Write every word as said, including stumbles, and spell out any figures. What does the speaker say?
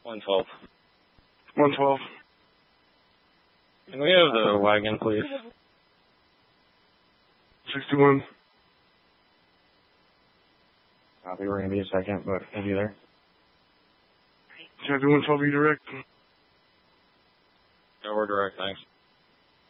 one twelve. one twelve. Can we have the wagon, please? sixty-one. Copy, we're going to be a second, but we'll be there. Chapter one twelve, you direct? Yeah, we're direct, thanks.